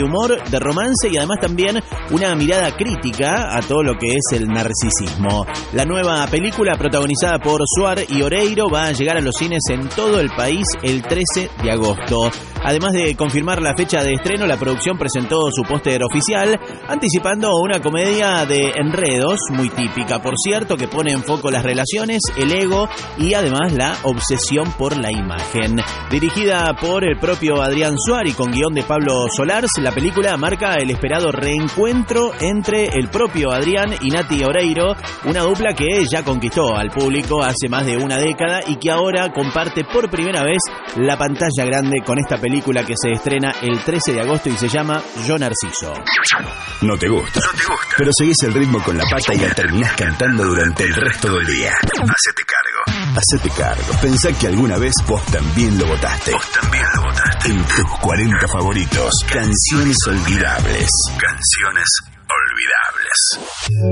de humor, de romance y además también una mirada crítica a todo lo que es el narcisismo. La nueva película, protagonizada por Suar y Oreiro, va a llegar a los cines en todo el país el 13 de agosto. Además de confirmar la fecha de estreno, la producción presentó su póster oficial, anticipando una comedia de enredos, muy típica, por cierto, que pone en foco las relaciones, el ego y además la obsesión por la imagen. Dirigida por el propio Adrián Suar y con guión de Pablo Solars, la película marca el esperado reencuentro entre el propio Adrián y Nati Oreiro, una dupla que ya conquistó al público hace más de una década y que ahora comparte por primera vez la pantalla grande con esta película que se estrena el 13 de agosto y se llama Yo Narciso. No te gusta, pero seguís el ritmo con la pata y la terminás cantando durante el resto del día. Hacete cargo. Pensá que alguna vez vos también lo votaste. En tus 40 favoritos. Canciones olvidables.